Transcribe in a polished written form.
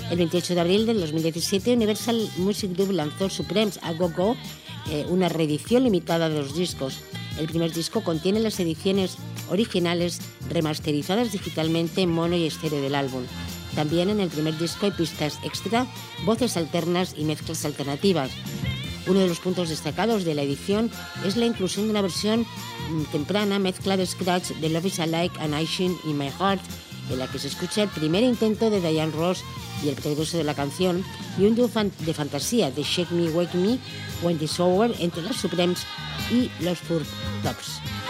El 28 de abril del 2017, Universal Music Group lanzó Supremes A Go Go, una reedición limitada de los discos. El primer disco contiene las ediciones originales remasterizadas digitalmente en mono y estéreo del álbum. También en el primer disco hay pistas extra, voces alternas y mezclas alternativas. Uno de los puntos destacados de la edición es la inclusión de una versión temprana mezcla de scratch de Love Is Like and Icing in My Heart, en la que se escucha el primer intento de Diana Ross y el progreso de la canción, y un dúo de fantasía de Shake Me, Wake Me, When It's Over entre las Supremes y los Four Tops.